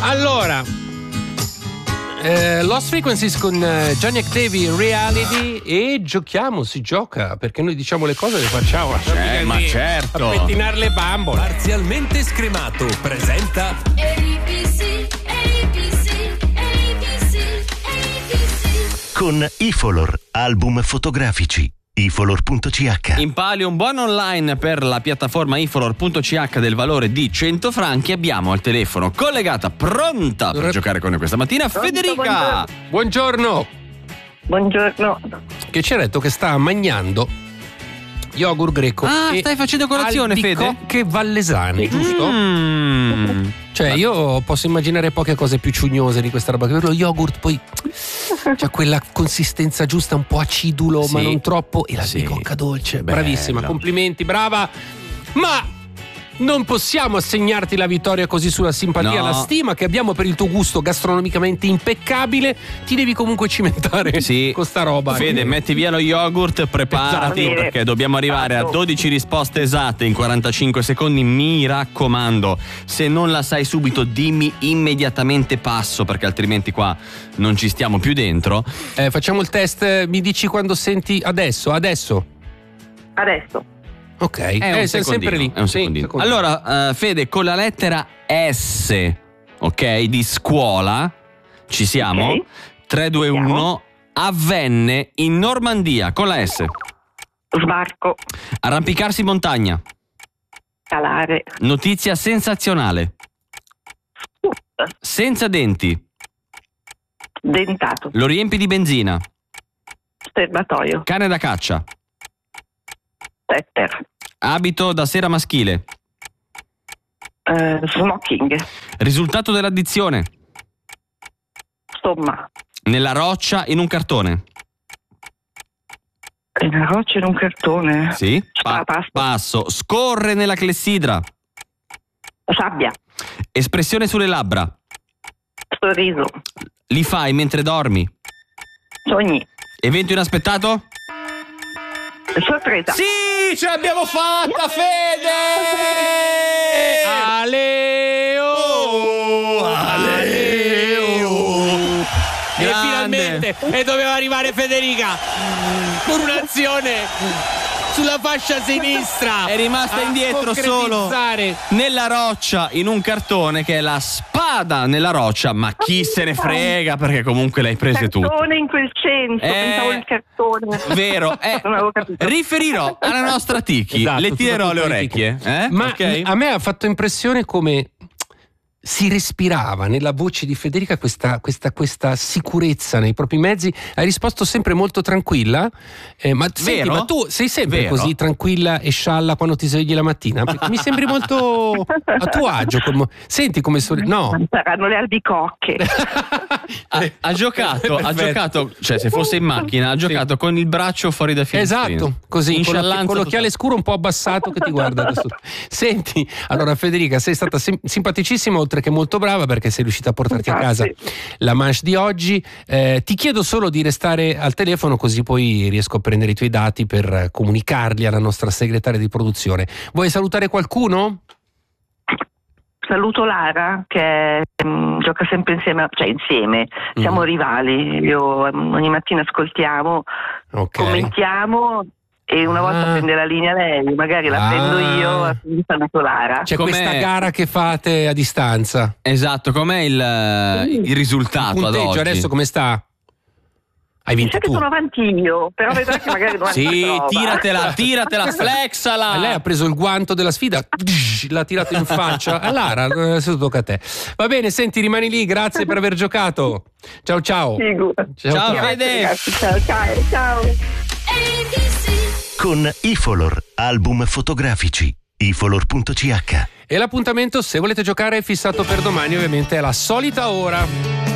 Allora, Lost Frequencies con Johnny Octavi, Reality, e si gioca, perché noi diciamo le cose e le facciamo. Ma certo. A pettinare le bambole. Parzialmente scremato presenta ABC. Con Ifolor, album fotografici. Ifolor.ch. In palio un buon online per la piattaforma ifolor.ch del valore di 100 franchi. Abbiamo al telefono collegata, pronta per giocare con noi questa mattina, Federica. Buongiorno. Buongiorno. Che ci ha detto che sta mangiando yogurt greco. E stai facendo colazione, Fede? albicocche vallesane, giusto? Cioè, io posso immaginare poche cose più ciugnose di questa roba. Lo yogurt poi c'ha quella consistenza giusta, un po' acidulo, ma non troppo. E l'albicocca dolce. Bella. Bravissima, complimenti, brava. Ma non possiamo assegnarti la vittoria così sulla simpatia, No. la stima che abbiamo per il tuo gusto gastronomicamente impeccabile. Ti devi comunque cimentare con sta roba. Fede, metti via lo yogurt, preparati, Esatto. perché dobbiamo arrivare a 12 risposte esatte in 45 secondi. Mi raccomando, se non la sai subito dimmi immediatamente passo, perché altrimenti qua non ci stiamo più dentro. Facciamo il test, mi dici quando senti adesso. Ok, È un sei sempre lì. È un secondino. Allora, Fede, con la lettera S, ok, di scuola, ci siamo? Ok. 3, 2, 1, avvenne in Normandia, con la S. Sbarco. Arrampicarsi in montagna. Calare. Notizia sensazionale. Senza denti. Dentato. Lo riempi di benzina. Serbatoio. Cane da caccia. Setter. Abito da sera maschile. Smoking. Risultato dell'addizione. Somma. Nella roccia in un cartone. Una roccia in un cartone. Sì. Passo. Passo. Scorre nella clessidra. Sabbia. Espressione sulle labbra. Sorriso. Li fai mentre dormi. Sogni. Evento inaspettato? Sorpresa. Sì, ce l'abbiamo fatta, Fede! E finalmente doveva arrivare Federica con un'azione sulla fascia sinistra. È rimasta indietro solo nella roccia in un cartone che è la spada nella roccia, ma chi se ne frega, perché comunque l'hai prese tu. Cartone in quel senso. Pensavo il cartone. Vero, Non avevo capito. riferirò alla nostra Tiki, Esatto, le tirerò le tutto orecchie. Ma Ok? a me ha fatto impressione come si respirava nella voce di Federica questa sicurezza nei propri mezzi. Hai risposto sempre molto tranquilla, ma, senti, Vero? ma tu sei sempre Vero? così tranquilla e scialla quando ti svegli la mattina? Perché mi sembri molto a tuo agio. Senti come no. Saranno le albicocche. Ha giocato, cioè se fosse in macchina, ha giocato con il braccio fuori da finestrino. Esatto, così con Insciallanza l'occhiale totale. scuro un po' abbassato che ti guarda da sotto. Senti, allora Federica, sei stata simpaticissima, oltre che molto brava, perché sei riuscita a portarti a casa la manche di oggi. Ti chiedo solo di restare al telefono, così poi riesco a prendere i tuoi dati per comunicarli alla nostra segretaria di produzione. Vuoi salutare qualcuno? Saluto Lara che gioca sempre insieme, siamo rivali. Io ogni mattina ascoltiamo, commentiamo e una volta prende la linea lei, magari la prendo io, quindi saluto Lara. C'è questa gara che fate a distanza. Esatto, com'è il risultato Il ad punteggio oggi? adesso come sta? Hai vinto Sai che tu. sono avanti io, però vedrai che magari non Sì, tiratela, flexala. Lei ha preso il guanto della sfida, l'ha tirato in faccia. Lara, adesso tocca a te. Va bene, senti, rimani lì, grazie per aver giocato. Ciao ciao. Ciao Fede. Ciao. Con Ifolor, album fotografici. Ifolor.ch. E l'appuntamento, se volete giocare, è fissato per domani, ovviamente è la solita ora.